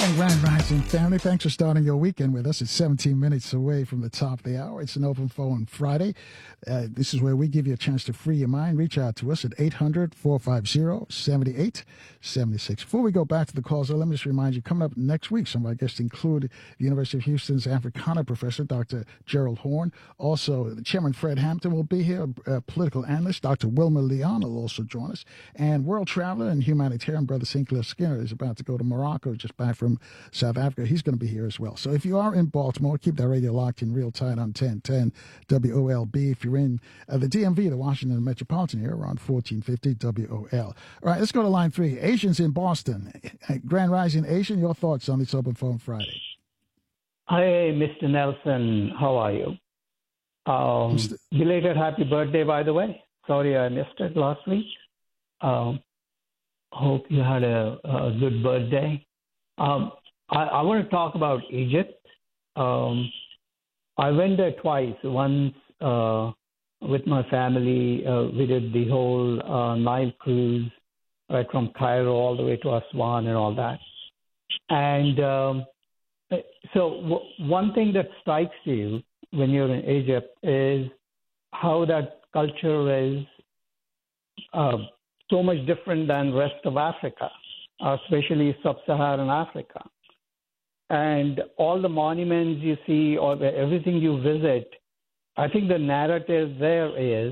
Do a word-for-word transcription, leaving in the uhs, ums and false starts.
Grand Rising family, thanks for starting your weekend with us. It's seventeen minutes away from the top of the hour. It's an open phone Friday. Uh, this is where we give you a chance to free your mind. Reach out to us at eight hundred, four five zero, seven eight seven six. Before we go back to the calls, let me just remind you, coming up next week, some of our guests include the University of Houston's Africana professor, Doctor Gerald Horn. Also, Chairman Fred Hampton will be here, a political analyst. Doctor Wilmer Leon will also join us. And world traveler and humanitarian Brother Sinclair Skinner is about to go to Morocco, just back from South Africa. He's going to be here as well. So if you are in Baltimore, keep that radio locked in real tight on ten ten W O L B. If you're in uh, the D M V, the Washington metropolitan area, around fourteen fifty W O L. All right, let's go to line three. Asians in Boston. Grand Rising Asian, your thoughts on this Open Phone Friday? Hi, Mister Nelson. How are you? Um, Mister Belated happy birthday, by the way. Sorry I missed it last week. Um, hope you had a, a good birthday. Um, I, I want to talk about Egypt. Um, I went there twice. Once uh, with my family. Uh, we did the whole uh, Nile cruise, right from Cairo all the way to Aswan and all that. And um, so w- one thing that strikes you when you're in Egypt is how that culture is uh, so much different than the rest of Africa, especially sub-Saharan Africa. And all the monuments you see or everything you visit, I think the narrative there is